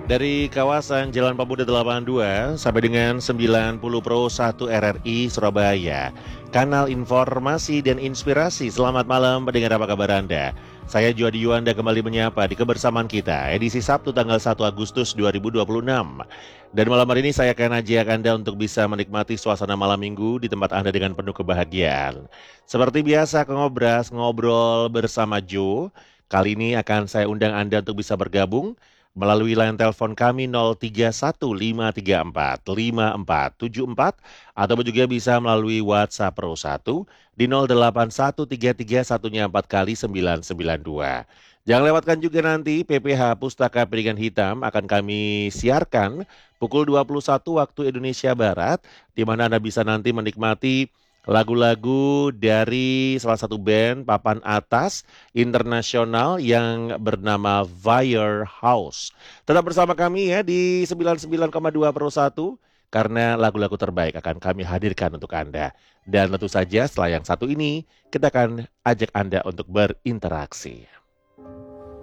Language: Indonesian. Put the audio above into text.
Dari kawasan Jalan Pemuda 82 sampai dengan 90 Pro 1 RRI Surabaya. Kanal informasi dan inspirasi. Selamat malam pendengar, apa kabar Anda? Saya Juadi Yuanda kembali menyapa di kebersamaan kita edisi Sabtu tanggal 1 Agustus 2026. Dan malam hari ini saya akan ajak Anda untuk bisa menikmati suasana malam minggu di tempat Anda dengan penuh kebahagiaan. Seperti biasa, Ngobras ngobrol bersama Joe. Kali ini akan saya undang Anda untuk bisa bergabung melalui line telepon kami 0315345474 atau juga bisa melalui WhatsApp Pro 1 di 08133 satunya 4 kali 992. Jangan lewatkan juga nanti PPH Pustaka Piringan Hitam akan kami siarkan pukul 21 waktu Indonesia Barat, di mana Anda bisa nanti menikmati lagu-lagu dari salah satu band papan atas internasional yang bernama Firehouse. Tetap bersama kami ya di 99,2 Pro 1 karena lagu-lagu terbaik akan kami hadirkan untuk Anda. Dan tentu saja setelah yang satu ini kita akan ajak Anda untuk berinteraksi.